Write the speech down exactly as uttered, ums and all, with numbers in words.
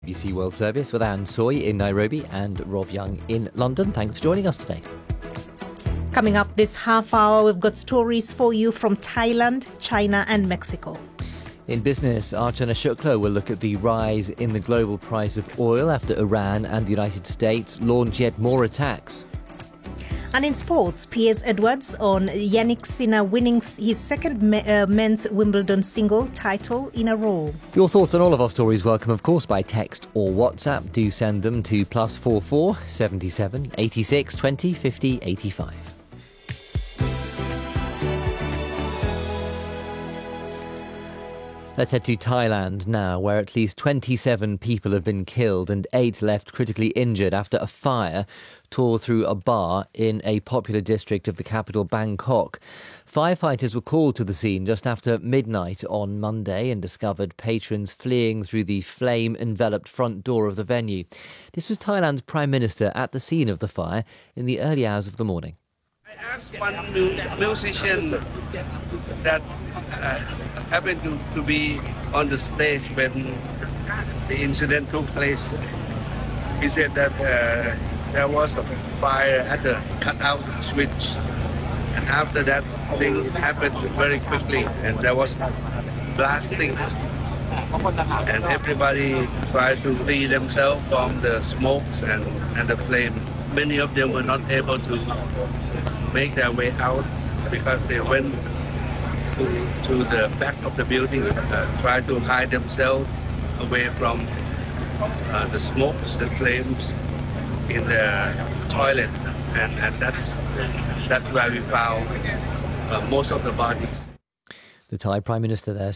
B B C World Service with Anne Soy in Nairobi and Rob Young in London. Thanks for joining us today. Coming up this half hour, we've got stories for you from Thailand, China and Mexico. In business, Archana Shukla will look at the rise in the global price of oil after Iran and the United States launch yet more attacks. And in sports, Piers Edwards on Yannick Sinner winning his second me- uh, men's Wimbledon single title in a row. Your thoughts on all of our stories welcome, of course, by text or WhatsApp. Do send them to plus four four seventy seven eighty six twenty fifty eighty five. Let's head to Thailand now, where at least twenty-seven people have been killed and eight left critically injured after a fire tore through a bar in a popular district of the capital, Bangkok. Firefighters were called to the scene just after midnight on Monday and discovered patrons fleeing through the flame-enveloped front door of the venue. This was Thailand's Prime Minister at the scene of the fire in the early hours of the morning. I asked one mu- musician that uh, happened to, to be on the stage when the incident took place. He said that uh, there was a fire at the cutout switch, and after that thing happened very quickly, and there was blasting, and everybody tried to free themselves from the smokes and, and the flame. Many of them were not able to make their way out because they went to, to the back of the building, uh, tried to hide themselves away from uh, the smokes, the flames in the toilet, and, and that's, that's where we found uh, most of the bodies. The Thai Prime Minister there